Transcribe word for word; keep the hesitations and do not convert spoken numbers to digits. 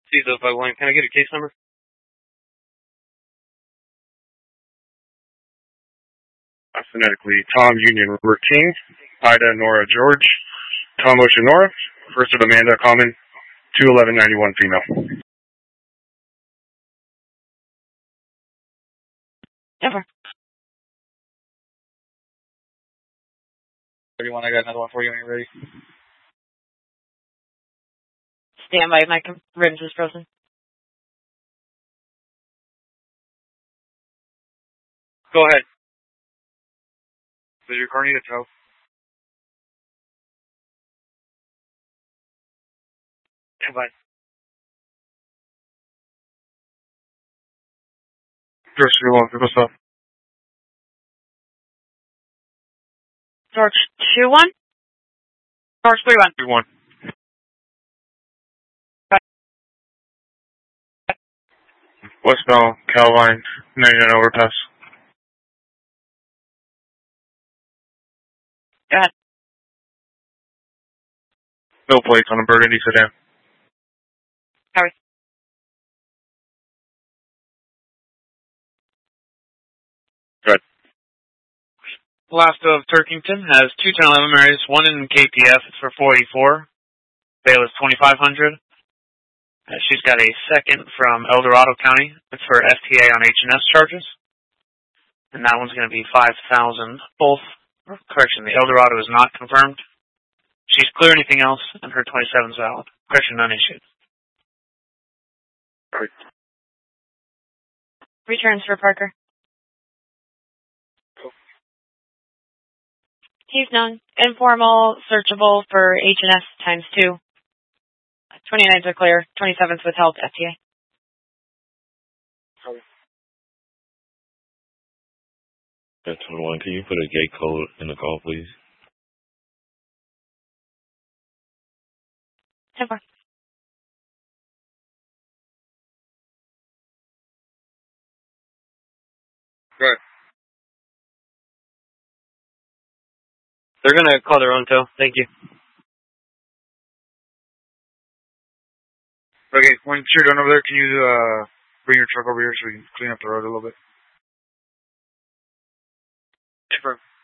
C zero five one, can I get a case number? Phonetically, Tom Union Robert King, Ida Nora George, Tom Ocean Nora, first of Amanda Common, two eleven ninety-one female. Never. thirty-one, I got another one for you when you're ready. Stand by, my rims is frozen. Go ahead. Does your car need a tow? Stand by. George three one, what's up? George two one? George three one. three one. Westbound Caroline, ninety-nine overpass. Go ahead. No plates on a burgundy sedan. Harry. Good. Last of Turkington has two ten eleven Marys, one in K P F, it's for four eighty-four. Bail is twenty-five hundred. Uh, she's got a second from El Dorado County. It's for F T A on H and S charges. And that one's going to be five thousand. Both, correction, the El Dorado is not confirmed. She's clear anything else, and her twenty-seven is valid. Correction, none issued. Right. Returns for Parker. He's known. Informal, searchable for H and S times two. twenty-nines are clear. twenty-sevens withheld F T A. That's twenty-one. Can you put a gate code in the call, please? ten four. Good. They're going to call their own tow. Thank you. Okay, once you're done over there, can you uh, bring your truck over here so we can clean up the road a little bit? Confirm.